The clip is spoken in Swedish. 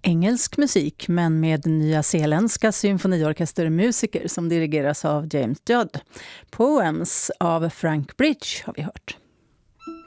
engelsk musik men med nyzeeländska symfoniorkestermusiker som dirigeras av James Judd. Poems av Frank Bridge har vi hört.